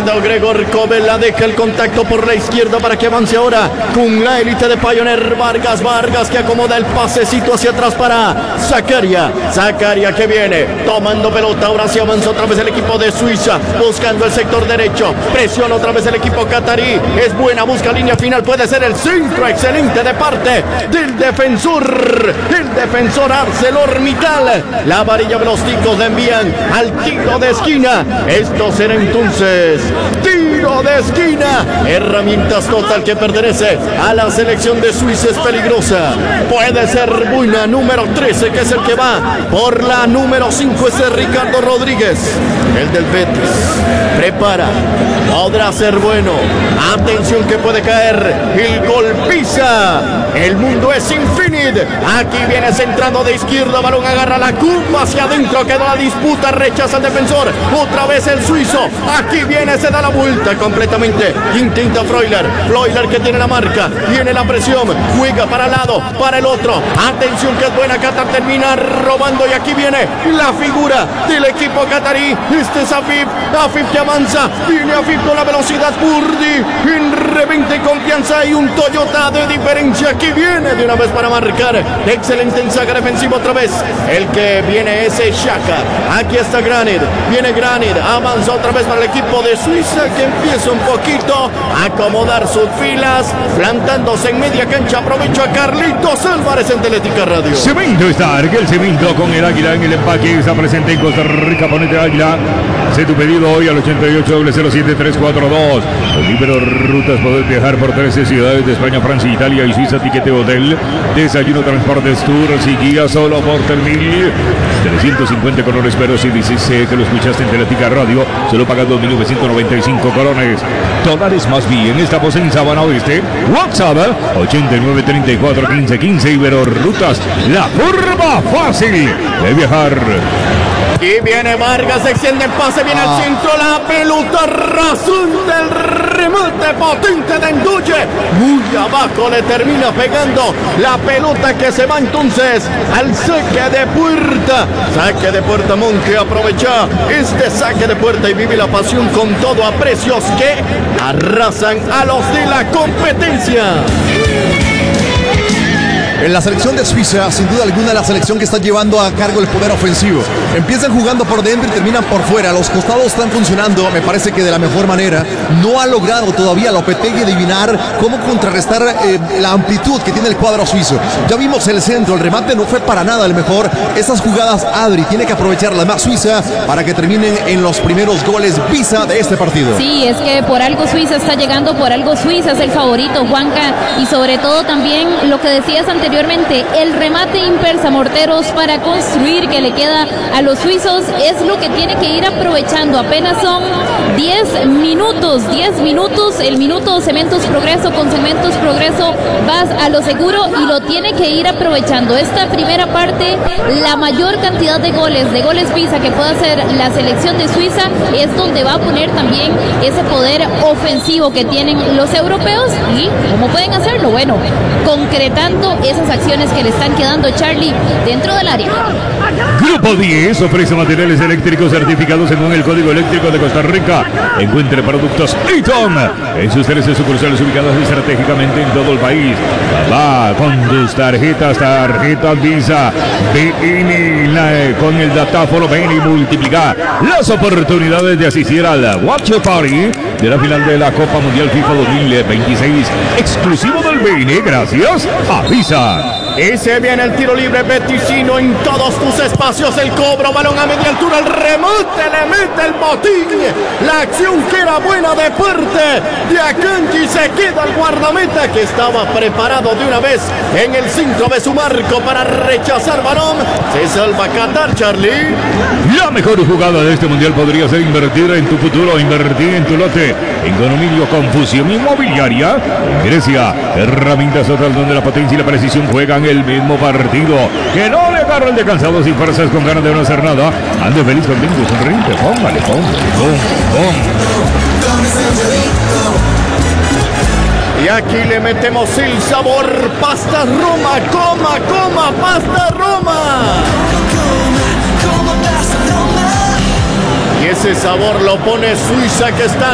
quedó Gregor Kobel, la deja el contacto por la izquierda para que avance ahora con la élite de Pioneer. Vargas que acomoda el pasecito hacia atrás para Zakaria que viene tomando pelota, ahora sí avanza otra vez el equipo de Suiza, buscando el sector derecho, presiona otra vez el equipo catarí, es buena, busca línea final, puede ser el centro, excelente de parte del defensor ArcelorMittal. La varilla de los ticos le envían al tiro de esquina. Esto será entonces tiro de esquina. Herramientas Total, que pertenece a la selección de Suiza, es peligrosa. Puede ser buena. Número 13, que es el que va por la número 5, ese es Ricardo Rodríguez, el del Betis. Prepara, podrá ser bueno. Atención que puede caer. El gol pisa. El mundo es infinito. Aquí viene centrando de izquierda, balón agarra la curva hacia adentro, quedó la disputa, rechaza el defensor, otra vez el suizo, aquí viene, se da la vuelta completamente, intenta Freuler que tiene la marca, viene la presión, juega para el lado, para el otro, atención que es buena, Qatar termina robando y aquí viene la figura del equipo catarí, este es Afif que avanza, viene Afif con la velocidad, Burdi en revente confianza y un Toyota de diferencia, aquí viene de una vez para marcar, excelente en saga defensiva otra vez, el que viene ese Xhaka, aquí está Granit, viene Granit, avanza otra vez para el equipo de Suiza que empieza un poquito a acomodar sus filas, plantándose en media cancha, aprovecho a Carlitos Álvarez en Teletica Radio. Cemento Stark, el cemento con el águila en el empaque, está presente en Costa Rica, ponete águila, hace tu pedido hoy al 88-007-342, con Libero Rutas podés viajar por 13 ciudades de España, Francia, Italia y Suiza, tiquete hotel, desayuno, transportes, tours y guías solo por 350 colones, pero si dices que lo escuchaste en Teletica Radio, solo pagas 2.995 colones. Dólares más bien, estamos en Sabana Oeste, WhatsApp 89341515, Ibero Rutas, la forma fácil de viajar. Y viene Vargas, se extiende el pase, viene al centro, la pelota razón del remate potente de Nduye. Muy abajo le termina pegando la pelota que se va entonces al saque de puerta. Saque de puerta, Monge aprovecha este saque de puerta y vive la pasión con todo a precios que arrasan a los de la competencia. En la selección de Suiza, sin duda alguna, la selección que está llevando a cargo el poder ofensivo. Empiezan jugando por dentro y terminan por fuera. Los costados están funcionando, me parece que de la mejor manera. No ha logrado todavía Lopetegui adivinar cómo contrarrestar la amplitud que tiene el cuadro suizo. Ya vimos el centro, el remate no fue para nada el mejor. Esas jugadas Adri tiene que aprovecharlas más Suiza para que terminen en los primeros goles visa de este partido. Sí, es que por algo Suiza está llegando, por algo Suiza es el favorito, Juanca, y sobre todo también lo que decías anteriormente, el remate impersa, morteros para construir que le queda a los suizos es lo que tiene que ir aprovechando. Apenas son 10 minutos, el minuto Cementos Progreso, con Cementos Progreso vas a lo seguro y lo tiene que ir aprovechando. Esta primera parte, la mayor cantidad de goles visa que pueda hacer la selección de Suiza es donde va a poner también ese poder ofensivo que tienen los europeos. ¿Y cómo pueden hacerlo? Bueno, concretando esas acciones que le están quedando, Charlie, dentro del área. Grupo 10 ofrece materiales eléctricos certificados según el Código Eléctrico de Costa Rica. Encuentre productos Eaton en sus 13 sucursales ubicadas estratégicamente en todo el país. Va con tus tarjetas Visa, ven con el datáfono, ven y multiplica las oportunidades de asistir al Watch Party de la final de la Copa Mundial FIFA 2026, exclusivo del BN, gracias a Visa. Y se viene el tiro libre beticino en todos tus espacios, el cobro, balón a media altura, el remate, le mete el botín, la acción que era buena de parte de Akanji, se queda el guardameta que estaba preparado de una vez en el centro de su marco para rechazar balón, se salva Qatar, Charlie. La mejor jugada de este mundial podría ser invertir en tu futuro, invertir en tu lote, en Condominio Confusión Inmobiliaria, Grecia, herramientas Total donde la potencia y la precisión juegan el mismo partido. Que no le agarra el de cansado sin fuerzas, con ganas de no hacer nada. Ande feliz, contento, sonriente, póngale. Y aquí le metemos el sabor, pasta Roma, coma, pasta Roma. Y ese sabor lo pone Suiza, que está